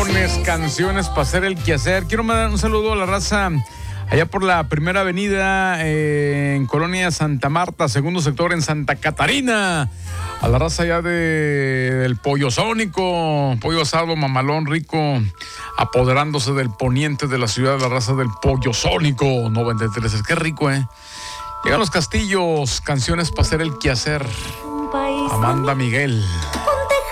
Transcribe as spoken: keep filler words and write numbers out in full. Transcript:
Canciones, canciones para hacer el quehacer. Quiero mandar un saludo a la raza allá por la Primera Avenida eh, en Colonia Santa Marta, segundo sector en Santa Catarina. A la raza allá de, del Pollo Sónico, pollo asado, mamalón, rico, apoderándose del poniente de la ciudad, la raza del Pollo Sónico noventa y tres. Qué rico, ¿eh? Llegan los castillos, canciones para hacer el quehacer. Amanda Miguel.